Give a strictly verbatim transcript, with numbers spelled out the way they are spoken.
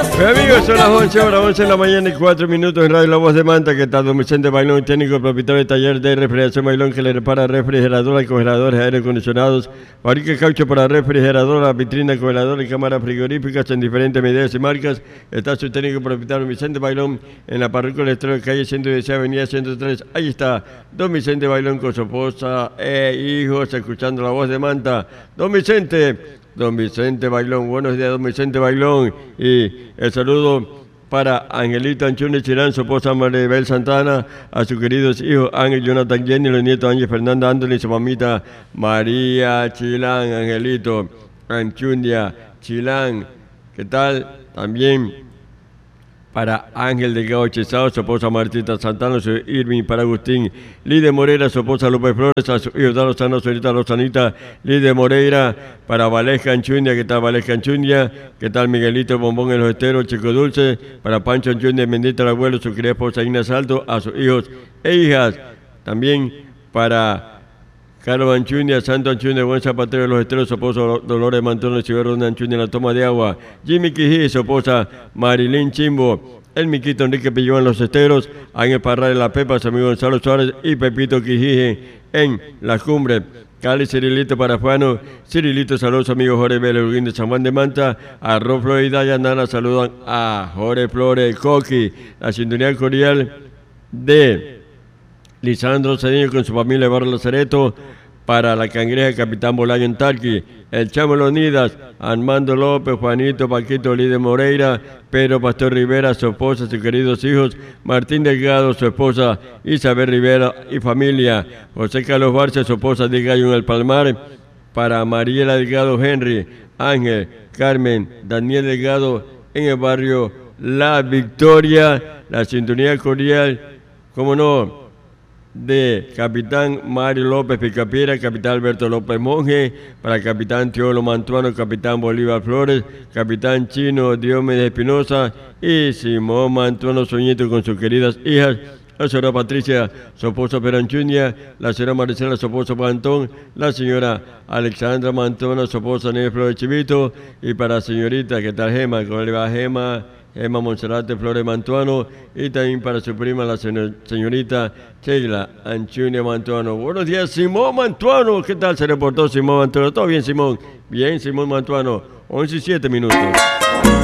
Mis amigos, son las once horas, once de la mañana y cuatro minutos en Radio La Voz de Manta. Que está don Vicente Bailón, técnico propietario del taller de refrigeración Bailón, que le repara refrigeradoras, congeladores, aire acondicionados, fabrica caucho para refrigeradoras, vitrina, congeladores y cámaras frigoríficas en diferentes medidas y marcas. Está su técnico propietario Vicente Bailón en la parroquia del Estrella, calle ciento diez, avenida ciento tres. Ahí está don Vicente Bailón con su esposa e hijos, escuchando La Voz de Manta. Don Vicente. Don Vicente Bailón, buenos días, don Vicente Bailón. Y el saludo para Angelito Anchune Chirán, su esposa Maribel Santana, a sus queridos hijos Ángel, Jonathan, Jenny, los nietos Ángel, Fernanda, Anthony, su mamita María Chilán, Angelito Anchunia Chilán. ¿Qué tal? También para Ángel Delgado Chezao, su esposa Martita Santana, su Irving, para Agustín Lide Moreira, su esposa López Flores, a su hijo Dalo Sano, su señorita Rosanita Lide Moreira, para Valesca Anchunia, ¿qué tal Valesca Anchunia? ¿Qué tal Miguelito Bombón en los Esteros, Chico Dulce? Para Pancho Anchunia, bendita el abuelo, su querida esposa Igna Salto, a sus hijos e hijas. También para Carlos Anchunia, Santo Anchunia, buen zapatero de los Esteros, su esposo Dolores Mantono, Chiverón Anchunia, la toma de agua. Jimmy Quijí, su esposa Marilyn Chimbo. El Miquito Enrique Pillón en los Esteros, Ángel Parra de la Pepa, su amigo Gonzalo Suárez y Pepito Quijí en la cumbre. Cali Cirilito para Juano, Cirilito saludos a amigo Jorge Vélez Urguín de San Juan de Manta, a Ro Flores y Dayanara saludan a Jorge Flores Coqui, la sintonía cordial de Lisandro Cedillo con su familia de Barrio Lazareto, para la Cangreja Capitán Bolaño en Talqui, el Chamo Leonidas, Armando López, Juanito, Paquito Lide Moreira, Pedro Pastor Rivera, su esposa, sus queridos hijos, Martín Delgado, su esposa Isabel Rivera y familia, José Carlos Barcia, su esposa de Gallo en el Palmar, para Mariela Delgado Henry, Ángel, Carmen, Daniel Delgado en el barrio La Victoria, la sintonía cordial, cómo no, de Capitán Mario López Picapiera, Capitán Alberto López Monje, para Capitán Teolo Mantuano, Capitán Bolívar Flores, Capitán Chino Diomedes Espinosa y Simón Mantuano Soñito con sus queridas hijas, la señora Patricia, su esposo Peranchuña, la señora Maricela, su esposo Pantón, la señora Alexandra Mantuano, su esposa Nieves Flores Chivito, y para la señorita, ¿qué tal Gema? ¿Cómo le va Gema? Emma Monserrate Flores Mantuano, y también para su prima la señorita Sheila Anchunia Mantuano. Buenos días, Simón Mantuano. ¿Qué tal se reportó Simón Mantuano? ¿Todo bien, Simón? Bien, Simón Mantuano. once y siete minutos.